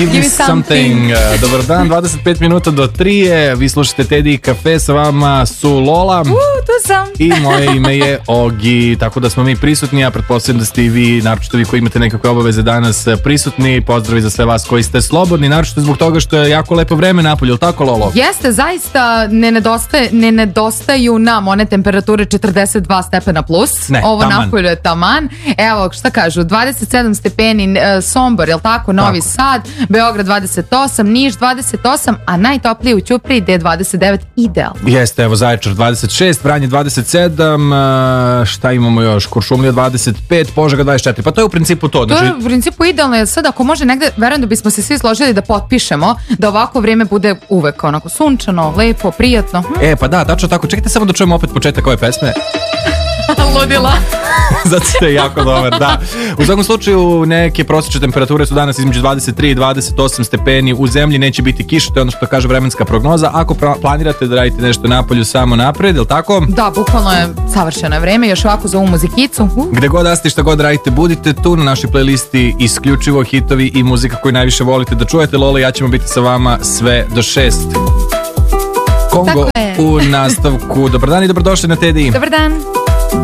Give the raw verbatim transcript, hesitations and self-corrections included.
Give me something. Dobar dan, dvadeset pet minuta do tri je. Vi slušate Teddy Cafe, sa vama su Lola. Uh, tu sam. I moje ime je Ogi. Tako da smo mi prisutni, ja pretpostavljam da ste i vi, naročito vi koji imate nekakve obaveze danas, prisutni. Pozdravi za sve vas koji ste slobodni, naročito zbog toga što je jako lepo vreme napolje, ili tako, Lolo? Jeste, zaista ne, nedostaje, ne nedostaju nam one temperature četrdeset dva stepena plus. Ne, ovo taman. napolje je taman. Evo, šta kažu, dvadeset sedam stepeni Sombor, jel tako, Novi tako. Sad, Beograd dvadeset osam, Niš dvadeset osam, a najtoplije u Ćupriji gde je dvadeset devet, idealno. Jeste, evo Zaječar dvadeset šest, Vranje dvadeset sedam, šta imamo još, Kuršumlija dvadeset pet, Požega dvadeset četiri, pa to je u principu to. To je u principu idealno, jer sad ako može negde, verujem da bismo se svi složili da potpišemo da ovako vrijeme bude uvek onako sunčano, lepo, prijatno. Hm? E, pa da, tačno tako, čekajte samo da čujemo opet početak ove pesme. Ludila. Zato ste jako dobar, da. U svakom slučaju neke prosječne temperature su danas između dvadeset tri i dvadeset osam stepeni. U zemlji neće biti kiša, to je ono što kaže vremenska prognoza. Ako planirate da radite nešto napolju, samo napred, je li tako? Da, bukvalno je savršeno vreme, još ovako za ovu muzikicu. Uh. Gde god da ste, šta god radite, budite tu na našoj playlisti isključivo hitovi i muzika koju najviše volite da čujete. Lola i ja ćemo biti sa vama sve do šest. Kongo u nastavku. Dobar dan i dobrodošli na Teddy. Dobar dan.